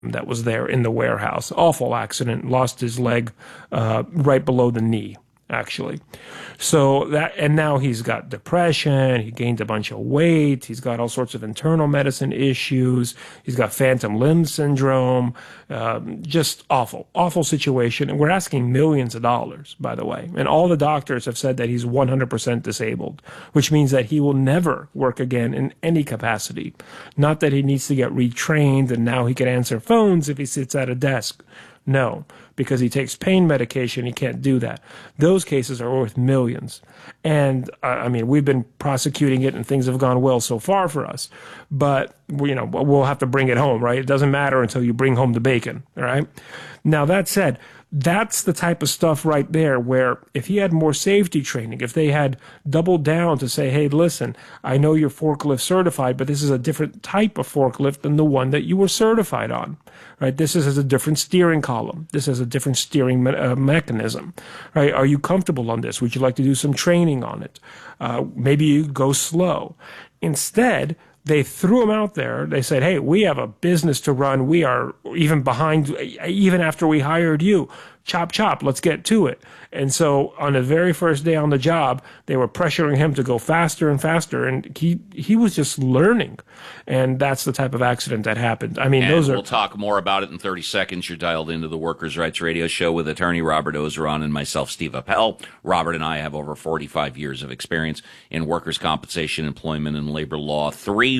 that was there in the warehouse. Awful accident, lost his leg right below the knee, actually. So that, and now he's got depression, he gained a bunch of weight, he's got all sorts of internal medicine issues, he's got phantom limb syndrome, just awful situation. And we're asking millions of dollars, by the way. And all the doctors have said that he's 100% disabled, which means that he will never work again in any capacity. Not that he needs to get retrained and now he can answer phones if he sits at a desk. No, because he takes pain medication, he can't do that. Those cases are worth millions. And, I mean, we've been prosecuting it and things have gone well so far for us. But, we'll have to bring it home, right? It doesn't matter until you bring home the bacon, all right? Now, that said, that's the type of stuff right there where if he had more safety training, if they had doubled down to say, hey, listen, I know you're forklift certified, but this is a different type of forklift than the one that you were certified on, right? This has a different steering column. This has a different steering mechanism, right? Are you comfortable on this? Would you like to do some training on it? Maybe you go slow. Instead, they threw him out there. They said, hey, we have a business to run. We are even behind, even after we hired you. Chop, chop, let's get to it. And so on the very first day on the job, they were pressuring him to go faster and faster. And he was just learning. And that's the type of accident that happened. I mean, we'll talk more about it in 30 seconds. You're dialed into the Workers' Rights Radio Show with attorney Robert Ozeron and myself, Steve Appel. Robert and I have over 45 years of experience in workers' compensation, employment, and labor law.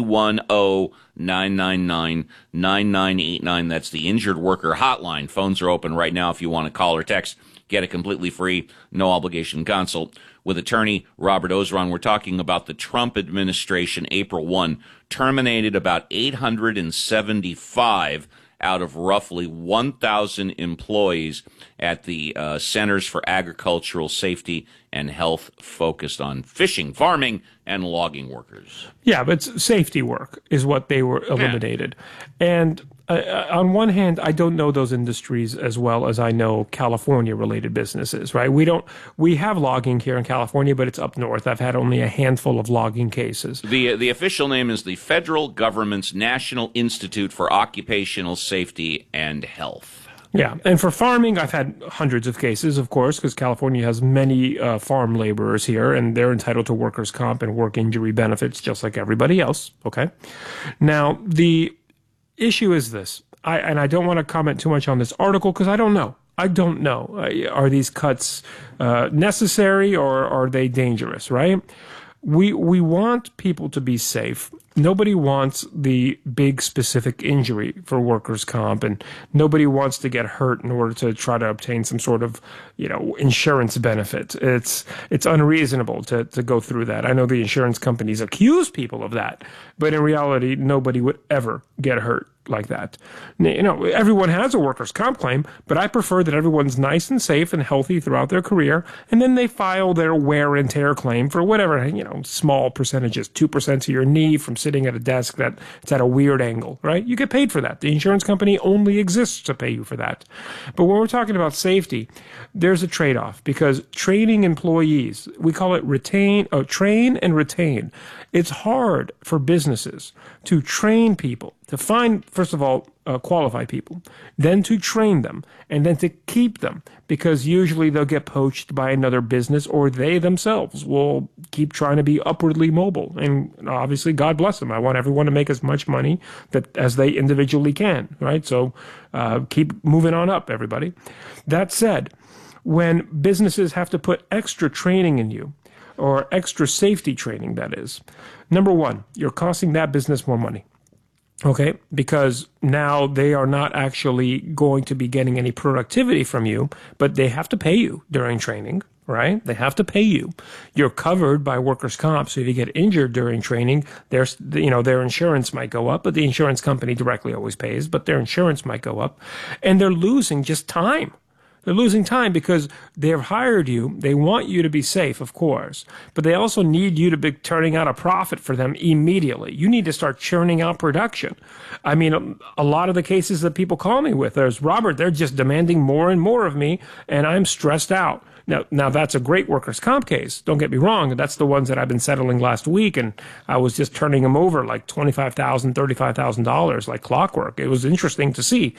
310-999-9989. That's the Injured Worker Hotline. Phones are open right now if you want to call or text. Get a completely free, no obligation consult with attorney Robert Ozeron. We're talking about the Trump administration, April 1, terminated about 875 out of roughly 1,000 employees at the Centers for Agricultural Safety and Health focused on fishing, farming, and logging workers. Yeah, but safety work is what they were eliminated. Yeah. And on one hand, I don't know those industries as well as I know California-related businesses, right? We have logging here in California, but it's up north. I've had only a handful of logging cases. The official name is the Federal Government's National Institute for Occupational Safety and Health. Yeah, and for farming, I've had hundreds of cases, of course, because California has many farm laborers here, and they're entitled to workers' comp and work injury benefits just like everybody else, okay? Now, the issue is this, and I don't want to comment too much on this article because I don't know. I don't know. Are these cuts necessary or are they dangerous, right? We want people to be safe. Nobody wants the big specific injury for workers' comp, and nobody wants to get hurt in order to try to obtain some sort of, insurance benefit. It's unreasonable to go through that. I know the insurance companies accuse people of that, but in reality, nobody would ever get hurt like that. Everyone has a workers' comp claim, but I prefer that everyone's nice and safe and healthy throughout their career, and then they file their wear and tear claim for whatever, small percentages, 2% of your knee from sitting at a desk that it's at a weird angle, right? You get paid for that. The insurance company only exists to pay you for that. But when we're talking about safety, there's a trade-off because training employees, we call it train and retain. It's hard for businesses to train people, to find, first of all, qualified people, then to train them, and then to keep them, because usually they'll get poached by another business or they themselves will keep trying to be upwardly mobile. And obviously, God bless them. I want everyone to make as much money as they individually can, right? So keep moving on up, everybody. That said, when businesses have to put extra training in you, or extra safety training, that is, number one, you're costing that business more money. Okay, because now they are not actually going to be getting any productivity from you, but they have to pay you during training, right? They have to pay you. You're covered by workers' comp, so if you get injured during training, their insurance might go up, but the insurance company directly always pays, but their insurance might go up, and they're losing just time. They're losing time because they've hired you. They want you to be safe, of course, but they also need you to be turning out a profit for them immediately. You need to start churning out production. I mean, a lot of the cases that people call me with, there's, Robert, they're just demanding more and more of me, and I'm stressed out. Now that's a great workers' comp case. Don't get me wrong. That's the ones that I've been settling last week, and I was just turning them over like $25,000, $35,000 like clockwork. It was interesting to see.